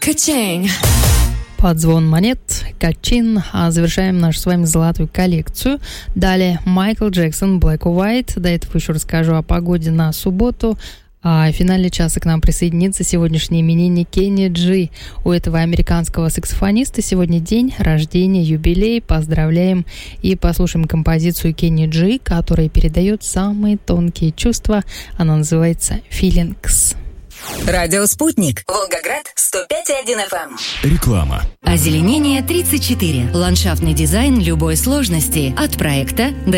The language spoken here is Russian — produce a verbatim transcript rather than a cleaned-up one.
Качин. Под звон монет, Качин. А завершаем нашу с вами золотую коллекцию. Далее Майкл Джексон, Black or White. До этого еще расскажу о погоде на субботу. А в финале часа к нам присоединится сегодняшний именинник Кенни Джи. У этого американского саксофониста сегодня день рождения, юбилей. Поздравляем и послушаем композицию Кенни Джи, которая передает самые тонкие чувства. Она называется «Feelings». Радио «Спутник». Волгоград, сто пять и один эф эм. Реклама. Озеленение тридцать четыре. Ландшафтный дизайн любой сложности. От проекта до